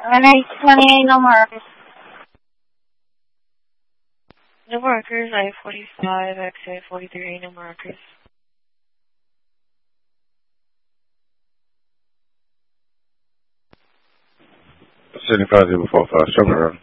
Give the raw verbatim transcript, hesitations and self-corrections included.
one eight twenty-eight, no markers. No markers, I forty-five, exit forty-three, no markers. seventy-five zero four five, Chevrolet.